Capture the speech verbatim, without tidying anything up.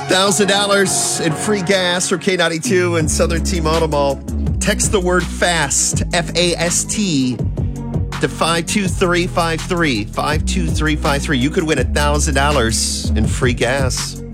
one thousand dollars in free gas from K ninety-two and Southern Team Auto Mall. Text the word FAST, F A S T, to five two three five three, five two three five three. You could win one thousand dollars in free gas.